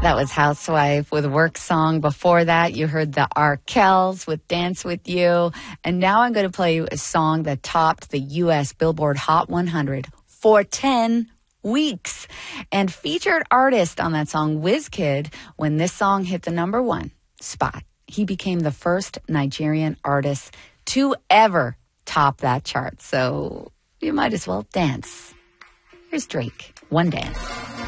That was Housewife with Work Song. Before that, you heard the Arkells with Dance With You. And now I'm going to play you a song that topped the U.S. Billboard Hot 100 for 10 weeks. And featured artist on that song, Wizkid, when this song hit the number 1 spot. He became the first Nigerian artist to ever top that chart. So you might as well dance. Here's Drake, One Dance.